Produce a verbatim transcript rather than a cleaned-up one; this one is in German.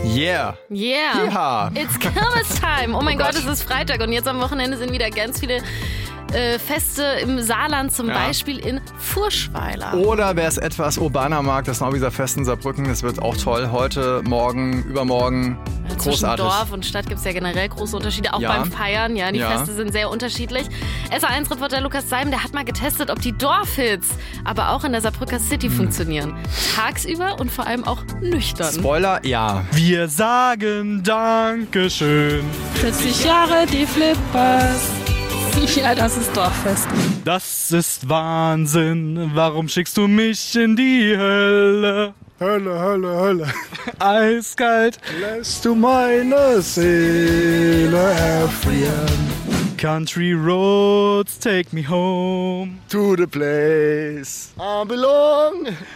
Yeah. Yeah. Ja. It's Kirmes time. Oh mein Oh Gott, Gott. es ist Freitag und jetzt am Wochenende sind wieder ganz viele äh, Feste im Saarland, zum Ja. Beispiel in Furschweiler. Oder wer es etwas urbaner mag, das Nauwieser Fest in Saarbrücken, das wird auch toll. Heute, morgen, übermorgen. Ja, zwischen Großartig. Dorf und Stadt gibt es ja generell große Unterschiede, auch Ja. beim Feiern. Ja, die Ja. Feste sind sehr unterschiedlich. S A eins Reporter Lukas Seim, der hat mal getestet, ob die Dorfhits aber auch in der Saarbrücker City Hm. funktionieren. Tagsüber und vor allem auch nüchtern. Spoiler, ja. Wir sagen Dankeschön. vierzig Jahre die Flippers. Ja, das ist Dorffest. Das ist Wahnsinn. Warum schickst du mich in die Hölle? Hölle, Hölle, Hölle. Eiskalt. Lässt du meine Seele erfrieren. Country roads take me home. To the place I belong.